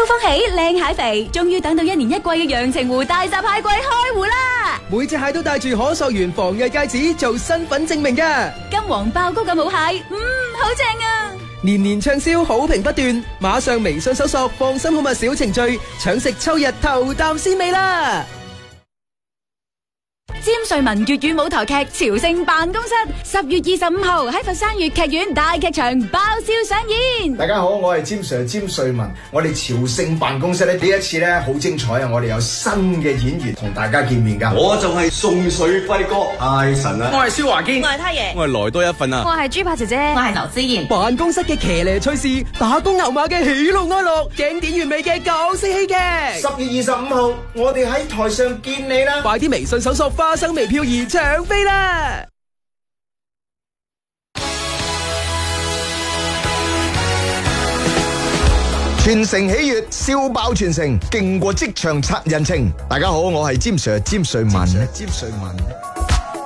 風起，靚蟹肥，終於等到1年1季嘅陽澄湖大閘蟹季開湖啦！ 每隻蟹都帶住可溯源防偽戒指做身份證明㗎。 金黃爆谷嘅母蟹，好正啊！ 年年暢銷，好評不斷，馬上微信搜索放心好物小程序，搶食秋日頭啖鮮味啦！ 詹瑞文粵語舞台劇《朝聖辦公室》10月25號喺佛山粵劇院大劇場爆笑上演。 大家好，我係詹 Sir 詹瑞文。我哋朝聖辦公室呢一次呢好精彩啊！我哋有新嘅演員同大家見面噶。 我就係宋水輝哥艾神啊， 我係蕭華堅， 我係太爺， 我係來多一份啊， 我係豬扒姐姐， 我係劉思妍。 辦公室嘅騎呢趣事，打工牛馬嘅喜怒哀樂，經典完美嘅港式戲劇。 10月25號，我哋喺台上見你啦！ 快啲微信搜索花生微漂兒搶飛啦！ 全城喜悅，笑爆全城，勁過職場刷人情。大家好，我係詹 Sir 詹瑞文。